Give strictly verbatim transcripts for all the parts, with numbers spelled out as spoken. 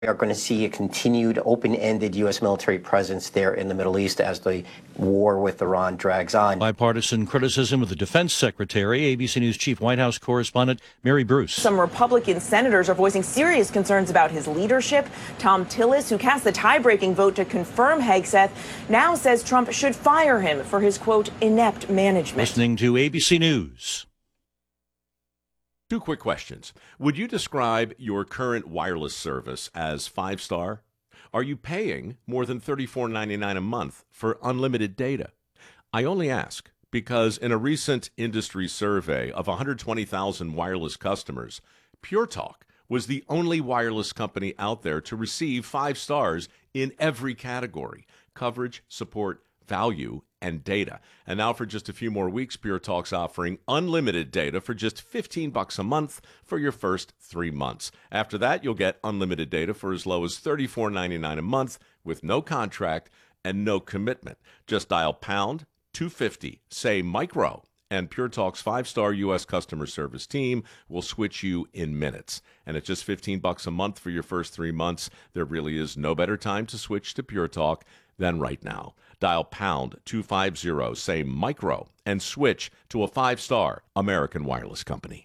We are going to see a continued open-ended U S military presence there in the Middle East as the war with Iran drags on. Bipartisan criticism of the defense secretary. A B C News chief White House correspondent Mary Bruce. Some Republican senators are voicing serious concerns about his leadership. Tom Tillis, who cast the tie-breaking vote to confirm Hegseth, now says Trump should fire him for his, quote, inept management. Listening to A B C News. Two quick questions. Would you describe your current wireless service as five-star? Are you paying more than thirty-four ninety-nine a month for unlimited data? I only ask because in a recent industry survey of one hundred twenty thousand wireless customers, Pure Talk was the only wireless company out there to receive five stars in every category: coverage, support, value, and data. And now for just a few more weeks, Pure Talk's offering unlimited data for just fifteen bucks a month for your first three months. After that, you'll get unlimited data for as low as thirty-four ninety-nine a month with no contract and no commitment. Just dial pound two fifty, say micro, and Pure Talk's five-star U S customer service team will switch you in minutes. And at just fifteen bucks a month for your first three months, there really is no better time to switch to Pure Talk than right now. Dial pound two fifty, say micro, and switch to a five-star American wireless company.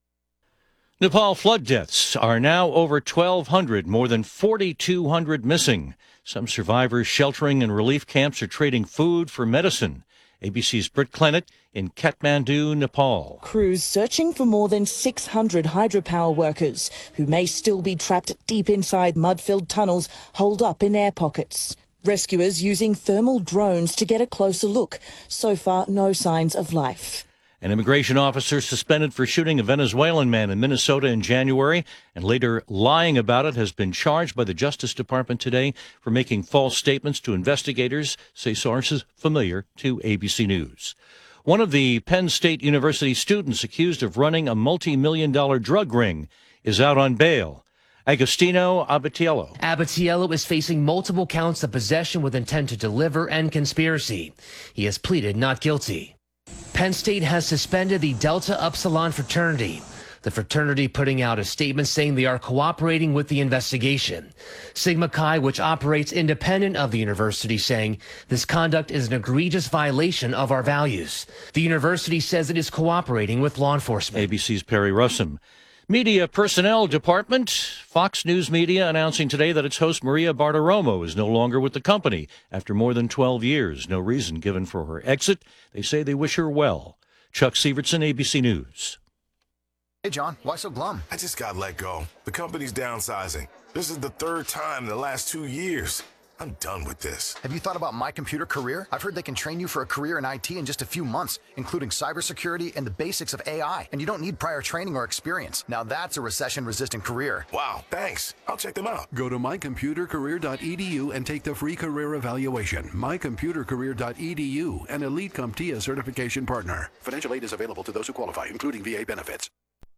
Nepal flood deaths are now over twelve hundred, more than forty-two hundred missing. Some survivors sheltering in relief camps are trading food for medicine. A B C's Britt Clennett in Kathmandu, Nepal. Crews searching for more than six hundred hydropower workers who may still be trapped deep inside mud-filled tunnels holed up in air pockets. Rescuers using thermal drones to get a closer look. So far, no signs of life. An immigration officer suspended for shooting a Venezuelan man in Minnesota in January and later lying about it has been charged by the Justice Department today for making false statements to investigators, say sources familiar to A B C News. One of the Penn State University students accused of running a multi-million dollar drug ring is out on bail. Agostino Abatiello. Abatiello is facing multiple counts of possession with intent to deliver and conspiracy. He has pleaded not guilty. Penn State has suspended the Delta Upsilon fraternity. The fraternity putting out a statement saying they are cooperating with the investigation. Sigma Chi, which operates independent of the university, saying this conduct is an egregious violation of our values. The university says it is cooperating with law enforcement. A B C's Perry Russum. Media Personnel Department, Fox News Media announcing today that its host Maria Bartiromo is no longer with the company after more than twelve years. No reason given for her exit. They say they wish her well. Chuck Sievertson, A B C News. Hey, John, why so glum? I just got let go. The company's downsizing. This is the third time in the last two years. I'm done with this. Have you thought about My Computer Career? I've heard they can train you for a career in I T in just a few months, including cybersecurity and the basics of A I. And you don't need prior training or experience. Now that's a recession-resistant career. Wow, thanks. I'll check them out. Go to my computer career dot e d u and take the free career evaluation. my computer career dot e d u, an Elite CompTIA certification partner. Financial aid is available to those who qualify, including V A benefits.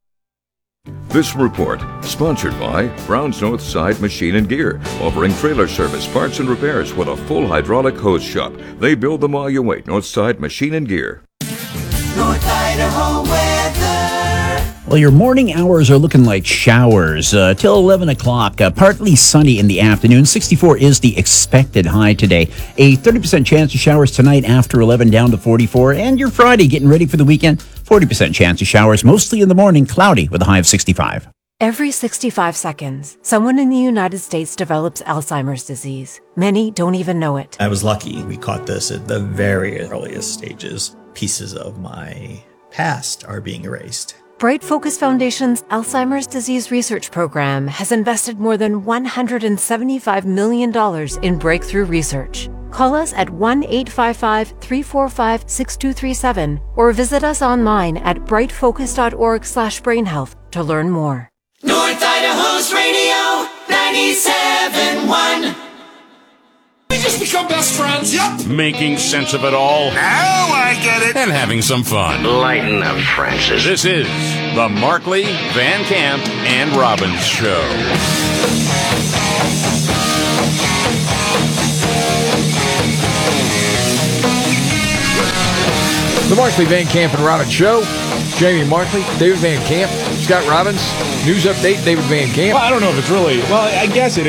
This report, sponsored by Brown's North Side Machine and Gear, offering trailer service, parts, and repairs with a full hydraulic hose shop. They build them while you wait. North Side Machine and Gear. North Idaho weather. Well, your morning hours are looking like showers uh, till eleven o'clock. Uh, partly sunny in the afternoon. sixty-four is the expected high today. A thirty percent chance of showers tonight after eleven, down to forty-four. And your Friday, getting ready for the weekend. forty percent chance of showers, mostly in the morning, cloudy with a high of sixty-five. Every sixty-five seconds, someone in the United States develops Alzheimer's disease. Many don't even know it. I was lucky. We caught this at the very earliest stages. Pieces of my past are being erased. Bright Focus Foundation's Alzheimer's Disease Research Program has invested more than one hundred seventy-five million dollars in breakthrough research. Call us at one eight five five, three four five, six two three seven or visit us online at bright focus dot org slash brain health to learn more. North Idaho's Radio ninety-seven point one. We just become best friends, yep. Making sense of it all. Now I get it. And having some fun. Lighten up, Francis. This is the Markley, Van Camp, and Robbins Show. The Markley, Van Camp, and Robbins Show. Jamie Markley, David Van Camp, Scott Robbins, News Update, David Van Camp. Well, I don't know if it's really. Well, I guess it